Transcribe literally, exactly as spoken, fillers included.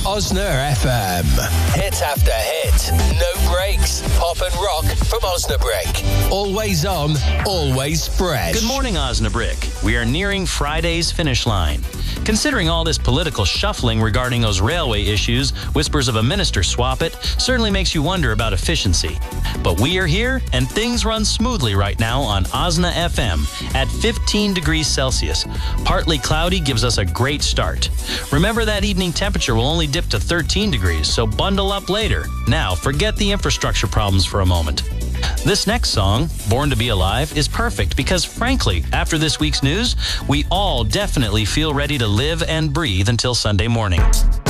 Osna F M. Hit after hit. No breaks. Pop and rock from Osnabrick. Always on, always fresh. Good morning, Osnabrick. We are nearing Friday's finish line. Considering all this political shuffling regarding those railway issues, whispers of a minister swap it, certainly makes you wonder about efficiency. But we are here, and things run smoothly right now on Osna F M at fifteen degrees Celsius. Partly cloudy gives us a great start. Remember that evening temperature will only dip to thirteen degrees, so bundle up later. Now, forget the infrastructure problems for a moment. This next song, Born to Be Alive, is perfect because, frankly, after this week's news, we all definitely feel ready to live and breathe until Sunday morning.